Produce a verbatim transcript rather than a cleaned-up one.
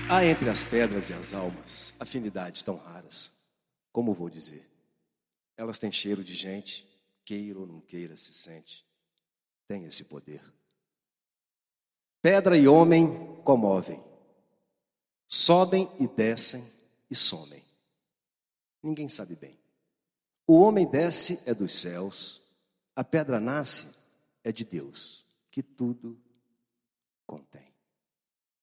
Há entre as pedras e as almas afinidades tão raras. Como vou dizer? Elas têm cheiro de gente, queira ou não queira, se sente. Tem esse poder. Pedra e homem comovem. Sobem e descem e somem. Ninguém sabe bem. O homem desce é dos céus, a pedra nasce é de Deus, que tudo contém.